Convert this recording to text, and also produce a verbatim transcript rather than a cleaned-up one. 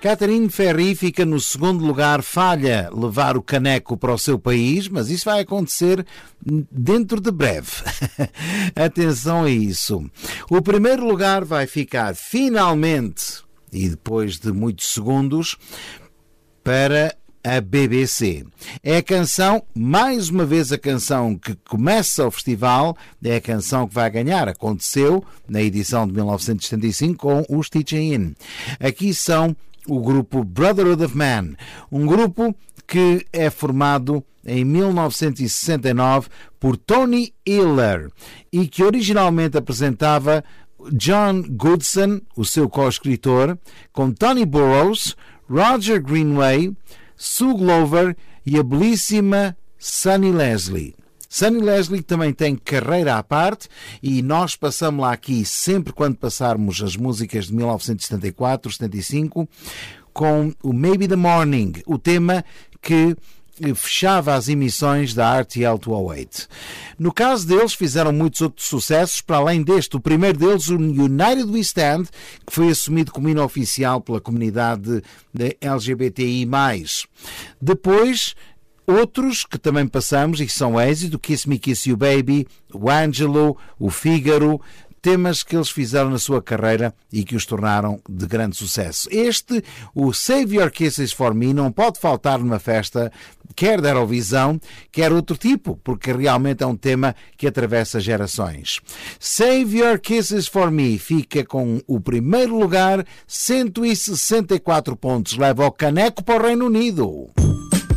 Catherine Ferry fica no segundo lugar, falha levar o caneco para o seu país, mas isso vai acontecer dentro de breve. Atenção a isso. O primeiro lugar vai ficar finalmente, e depois de muitos segundos, para a B B C. É a canção, mais uma vez a canção que começa o festival, é a canção que vai ganhar. Aconteceu na edição de mil novecentos e setenta e cinco com os Teaching In. Aqui são o grupo Brotherhood of Man, um grupo que é formado em mil novecentos e sessenta e nove por Tony Hiller e que originalmente apresentava John Goodson, o seu co-escritor, com Tony Burrows, Roger Greenway, Sue Glover e a belíssima Sunny Leslie. Sunny Leslie também tem carreira à parte e nós passamos lá aqui sempre quando passarmos as músicas de mil novecentos e setenta e quatro, setenta e cinco, com o Maybe the Morning, o tema que fechava as emissões da R T L duzentos e oito. No caso deles, fizeram muitos outros sucessos, para além deste. O primeiro deles, o United We Stand, que foi assumido como hino oficial pela comunidade L G B T I mais. Depois, outros que também passamos e que são êxito, Kiss Me, Kiss You Baby, o Angelo, o Fígaro, temas que eles fizeram na sua carreira e que os tornaram de grande sucesso. Este, o Save Your Kisses for Me, não pode faltar numa festa, quer da Eurovisão, quer outro tipo, porque realmente é um tema que atravessa gerações. Save Your Kisses for Me fica com o primeiro lugar, cento e sessenta e quatro pontos, leva o caneco para o Reino Unido.